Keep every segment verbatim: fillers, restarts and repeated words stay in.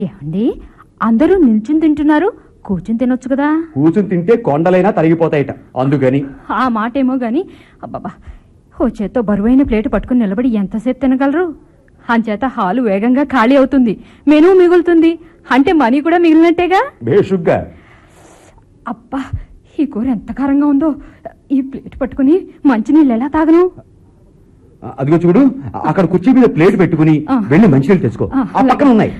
ఏమండి, అందరూ నిల్చుని తింటున్నారు, కూర్చుని తినొచ్చు కదా. కూర్చుని తింటే కొండలైనా తరిగిపోతాయట, అందుకని. ఆ మాటేమో గాని అబ్బాబా, ఓ చేత్తో బరువైన ప్లేటు పట్టుకుని నిలబడి ఎంతసేపు తినగలరు? అంచేత హాలు వేగంగా ఖాళీ అవుతుంది, మెనూ మిగులుతుంది, అంటే మనీ కూడా మిగిలినట్టేగా. బేషుగ్గా. అబ్బా, ఈ కూర ఎంత కారంగా ఉందో. ఈ ప్లేట్ పట్టుకుని మంచినీళ్ళు ఎలా తాగను? అదిగో చూడు, అక్కడ కుర్చీ మీద ప్లేట్ పెట్టుకుని వెళ్ళి మంచినీళ్ళు తెచ్చుకో, ఆ పక్కన ఉన్నాయి.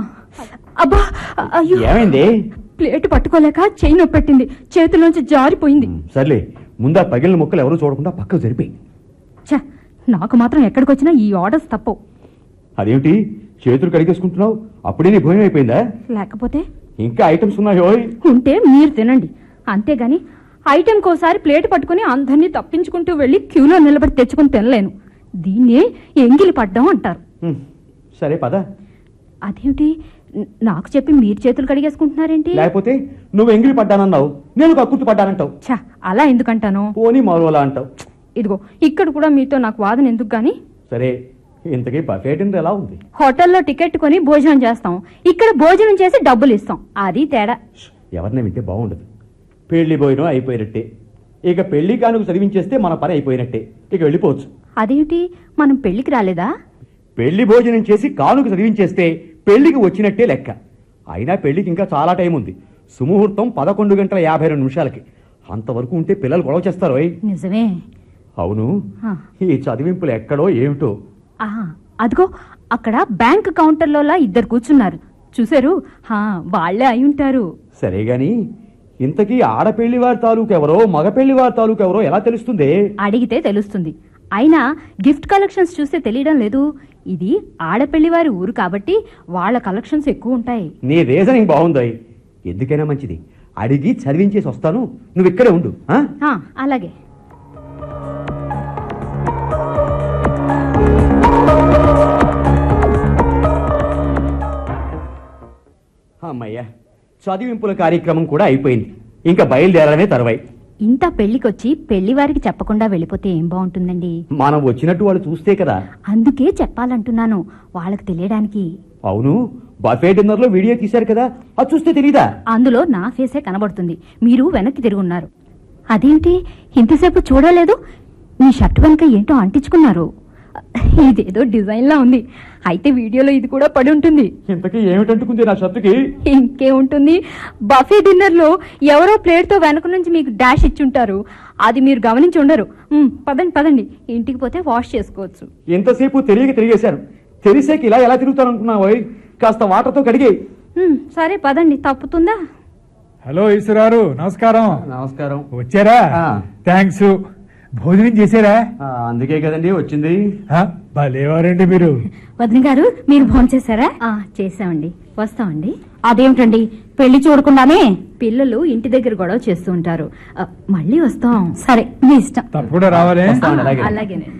అబ్బా, అయ్యో, ఏమైంది? ప్లేట్ పట్టుకోలేక చెయ్యి నొప్పి పెట్టింది, చేతిలోంచి జారిపోయింది. సర్లే, ముందా పగిలిన ముక్కలు ఎవరు చూడకుండా పక్కకు జరిపోయి. ఛ, నాకు మాత్రం ఎక్కడికొచ్చినా ఈ ఆర్డర్స్ తప్పవు. అదేమిటి చేతులు కడిగేసుకుంటున్నావు? అప్పుడే నీ భోజనం అయిపోయిందా? లేకపోతే ఇంకా ఐటమ్స్ ఉన్నాయో? ఉంటే మీరు తినండి, అంతేగాని ఐటెం కోసారి ప్లేట్ పట్టుకుని అందరినీ తప్పించుకుంటూ వెళ్ళి క్యూలో నిలబడి తెచ్చుకుని తినలేను. దీన్నే ఎంగిలి పడ్డం అంటారు. సరే పద. అదేమిటి, నాకు చెప్పి మీరు చేతులు కడిగేసుకుంటున్నారేంటి? లేకపోతే నువ్వు ఎంగిలి పడ్డానన్నావు, నేను కక్కుర్తి పడ్డానంటావు. ఛా, అలా ఎందుకంటాను? పోనీ మరోలా అంటావు. ఇదిగో, ఇక్కడ కూడా మీతో నాకు వాదన ఎందుకు గాని. సరే, ఇంతకీ బఫే డిన్నర్ ఎలా ఉంది? హోటల్లో టికెట్ కొని భోజనం చేస్తాం, ఇక్కడ భోజనం చేసి డబ్బులు ఇస్తాం, అది తేడా. ఎవరిని వింటే బాగుండదు. పెళ్లి భోజనం అయిపోయినట్టే, ఇక పెళ్లి కానుక చదివించేస్తే మన పని అయిపోయినట్టే, ఇక వెళ్ళిపోవచ్చు. అదేమిటి, మనం పెళ్లికి రాలేదా? పెళ్లి భోజనం చేసి కానుక చదివించేస్తే పెళ్లికి వచ్చినట్టే లెక్క. అయినా పెళ్లికి ఇంకా చాలా టైం ఉంది. సుముహూర్తం పదకొండు గంటల యాభై రెండు నిమిషాలకి. అంతవరకు ఉంటే పిల్లలు గొడవ చేస్తారు. నిజమే. అవును, ఈ చదివింపులు ఎక్కడో ఏమిటో. అదిగో, అక్కడ బ్యాంక్ కౌంటర్లోలా ఇద్దరు కూర్చున్నారు, చూసారు? వాళ్లే అయి ఉంటారు. సరే గాని, ఇంతకీ ఆడపెళ్లి వారి తాలూకు ఎవరో మగపెళ్లి వారి తాలూకు ఎవరో ఎలా తెలుస్తుంది? అడిగితే తెలుస్తుంది. అయినా గిఫ్ట్ కలెక్షన్స్ చూస్తే తెలియడం లేదు. ఇది ఆడపెళ్లి వారి ఊరు కాబట్టి వాళ్ళ కలెక్షన్స్ ఎక్కువ ఉంటాయి. నీ రీజనింగ్ బాగుంది. ఎందుకైనా మంచిది, అడిగి చదివించేసి వస్తాను, నువ్వు ఇక్కడే ఉండు. అలాగే. అమ్మయ్యా, చదివింపుల కార్యక్రమం కూడా అయిపోయింది. ఇంకా బయలుదేరడమే తర్వాయి. ఇంత పెళ్లికొచ్చి పెళ్లి వారికి చెప్పకుండా వెళ్ళిపోతే ఏం బాగుంటుందండి? మనం వచ్చినట్టు వాళ్ళు చూస్తే కదా. అందుకే చెప్పాలంటున్నాను, వాళ్ళకి తెలియడానికి. అవును, బఫే డిన్నర్ లో వీడియో తీశారు కదా, అది చూస్తే తెలీదా? అందులో నా ఫేసే కనబడుతుంది, మీరు వెనక్కి తిరుగున్నారు. అదేంటి ఇంతసేపు చూడలేదు? మీ షర్ట్ వెనక ఏంటో అంటించుకున్నారు, ఇదేదో డిజైన్ లా ఉంది. అయితే వీడియోలో ఇది కూడా పడి ఉంటుంది. ఇంతకీ ఏమిటంటుకుంది నా షర్టుకి? ఇంకేముంటుంది, బఫే డిన్నర్ లో ఎవరో ప్లేట్ తో వెనక నుంచి మీకు డాష్ ఇచ్చుంటారు, అది మీరు గమనించి ఉండరు. పదండి పదండి, ఇంటికి పోతే వాష్ చేసుకోవచ్చు. ఎంతసేపు తెలియక తిరిగేశారు, తెలిసేకి ఇలా ఎలా తిరుగుతాను అనుకున్నావు? కాస్త వాటర్తో కడిగే. సరే పదండి, తప్పుతుందా? హలో ఈశ్వరారు, నమస్కారం. నమస్కారం. వచ్చారా? థ్యాంక్స్. భోజనం చేశారా? అందుకే కదండి వచ్చింది. భలేవారండి మీరు. వదిన గారు, మీరు భోజనం చేశారా? చేసామండి, వస్తామండి. అదేమిటండి, పెళ్లి చూడకుండానే? పిల్లలు ఇంటి దగ్గర గొడవ చేస్తూ ఉంటారు, మళ్ళీ వస్తాం. సరే, మీ ఇష్టం. తప్పకుండా రావాలి. అలాగేనండి.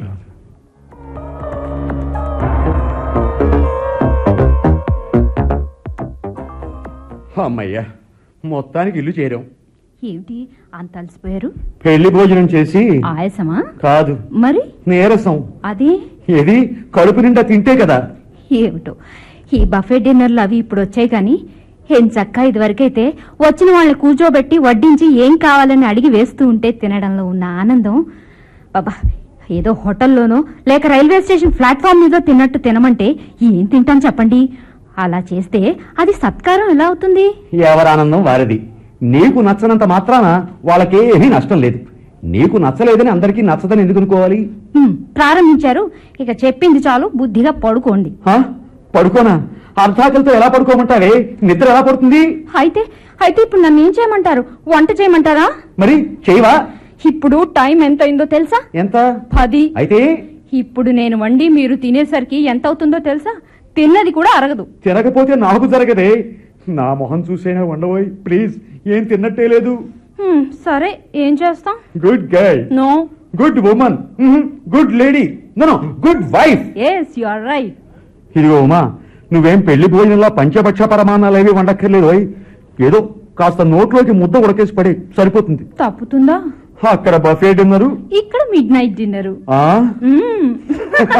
అమ్మయ్యా, మొత్తానికి ఇల్లు చేరాం. ఏమిటి అంత అలసిపోయారు? పెళ్లి భోజనం చేసి. ఆయాసమా? కాదు, మరి నీరసం. అది ఏది కడుపు నిండా తింటే కదా. ఏమిటో ఈ బఫే డిన్నర్లు అవి ఇప్పుడు వచ్చాయి కానీ, ఏం చక్క ఇదివరకైతే వచ్చిన వాళ్ళని కూర్చోబెట్టి వడ్డించి ఏం కావాలని అడిగి వేస్తూ ఉంటే తినడంలో ఉన్న ఆనందం, బాబా, ఏదో హోటల్లోనో లేక రైల్వే స్టేషన్ ప్లాట్ఫామ్ మీద తిన్నట్టు తినమంటే ఏం తింటాను చెప్పండి? అలా చేస్తే అది సత్కారం ఎలా అవుతుంది? ఎవరి ఆనందం వారిది. నీకు నచ్చనంత మాత్రాన వాళ్ళకేమీ నష్టం లేదు. నీకు నచ్చలేదని అందరికీ నచ్చదని ఎందుకు అనుకోవాలి? ప్రారంభించారు, ఇక చెప్పింది చాలు, బుద్ధిగా పడుకోండి. పడుకోనా? అర్ధాకలతో ఎలా పడుకోమంటావే? నిద్ర ఎలా పడుతుంది? అయితే అయితే ఇప్పుడు నన్ను ఏం చేయమంటారు? వంట చేయమంటారా? మరి చేయవా? ఇప్పుడు టైం ఎంత అయిందో తెలుసా? ఎంత? పది. అయితే ఇప్పుడు నేను వండి మీరు తినేసరికి ఎంత అవుతుందో తెలుసా? తిన్నది కూడా అరగదు. తినకపోతే నాకు జరగదే. నా మొహం చూసేనా వండబోయ్, ప్లీజ్. ఏం తిన్నట్టే లేదు. సరే, ఏం చేస్తాం? Good girl. No. Good woman. Good lady. No no, good wife. yes you are right. ఇదిగో ఉమా, నువ్వేం పెళ్లి భోజనంలో పంచపక్ష పరమాన్నాలేవి వండక్కర్లేదు. ఏదో కాస్త నోట్లోకి ముద్ద ఉడకేసి పడే సరిపోతుంది. తప్పుతుందా? అక్కడ బఫే డిన్నరు, ఇక్కడ మిడ్ నైట్ డిన్నరు.